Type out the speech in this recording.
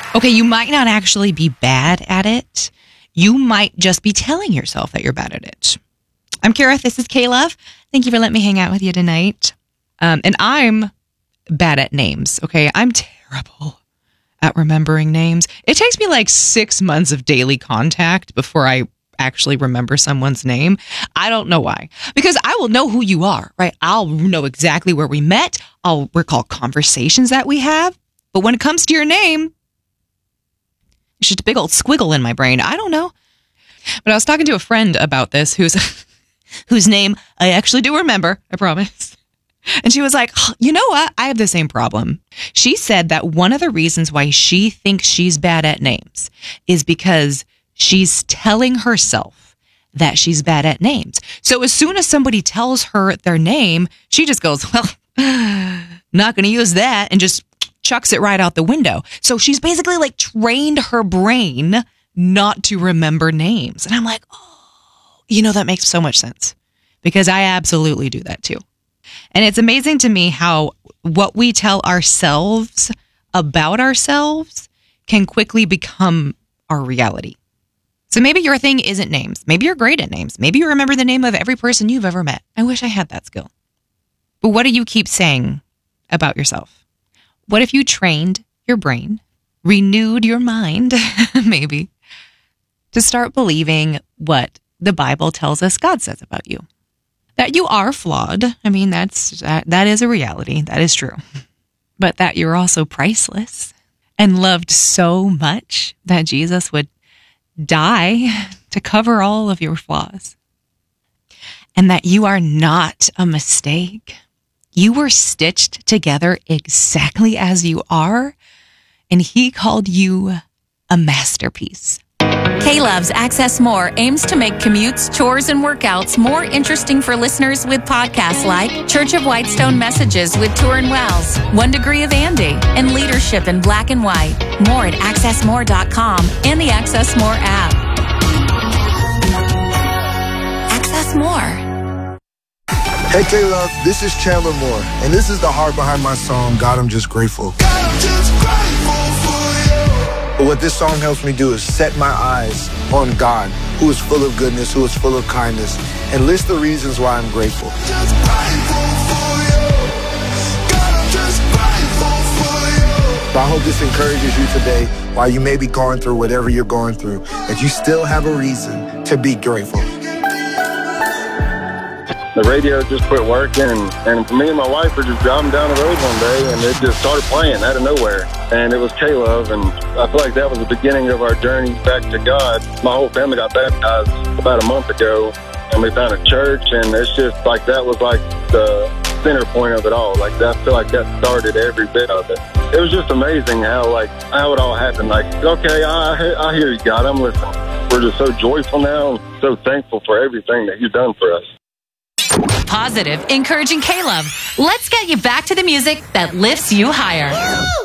Okay, you might not actually be bad at it. You might just be telling yourself that you're bad at it. I'm Kara. This is K-Love. Thank you for letting me hang out with you tonight. And I'm bad at names, okay? I'm terrible at remembering names. It takes me like 6 months of daily contact before I actually remember someone's name. I don't know why. Because I will know who you are, right? I'll know exactly where we met. I'll recall conversations that we have. But when it comes to your name, it's just a big old squiggle in my brain. I don't know. But I was talking to a friend about this whose name I actually do remember, I promise. And she was like, you know what? I have the same problem. She said that one of the reasons why she thinks she's bad at names is because she's telling herself that she's bad at names. So as soon as somebody tells her their name, she just goes, well, not going to use that, and just chucks it right out the window. So she's basically like trained her brain not to remember names. And I'm like, oh, that makes so much sense, because I absolutely do that too. And it's amazing to me how what we tell ourselves about ourselves can quickly become our reality. So maybe your thing isn't names. Maybe you're great at names. Maybe you remember the name of every person you've ever met. I wish I had that skill. But what do you keep saying about yourself? What if you trained your brain, renewed your mind, maybe, to start believing what the Bible tells us God says about you? That you are flawed. I mean, that is a reality. That is true. But that you're also priceless and loved so much that Jesus would die to cover all of your flaws. And that you are not a mistake. You were stitched together exactly as you are, and he called you a masterpiece. K-Love's Access More aims to make commutes, chores, and workouts more interesting for listeners with podcasts like Church of Whitestone Messages with Turin Wells, 1 Degree of Andy, and Leadership in Black and White. More at accessmore.com and the Access More app. Access More. Hey K-Love, this is Chandler Moore, and this is the heart behind my song, God, I'm Just Grateful. God, I'm just grateful for you. But what this song helps me do is set my eyes on God, who is full of goodness, who is full of kindness, and list the reasons why I'm grateful. Just grateful for you. God, I'm just grateful for you. So I hope this encourages you today, while you may be going through whatever you're going through, that you still have a reason to be grateful. The radio just quit working, and me and my wife were just driving down the road one day, and it just started playing out of nowhere. And it was K-Love, and I feel like that was the beginning of our journey back to God. My whole family got baptized about a month ago, and we found a church, and it's just like that was like the center point of it all. Like I feel like that started every bit of it. It was just amazing how it all happened. Like, okay, I hear you, God, I'm listening. We're just so joyful now, and so thankful for everything that you've done for us. Positive, encouraging K-Love. Let's get you back to the music that lifts you higher.